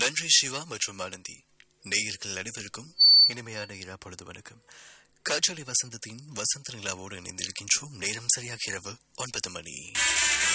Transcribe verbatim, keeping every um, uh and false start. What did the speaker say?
நன்றி சிவா மற்றும் ஆனந்தி. நேயர்கள் அனைவருக்கும் இனிமையான இரா பொழுது வணக்கம். காற்றலை வசந்தத்தின் வசந்த நிலாவோடு இணைந்திருக்கின்றோம். நேரம் சரியாக இரவு ஒன்பது மணி.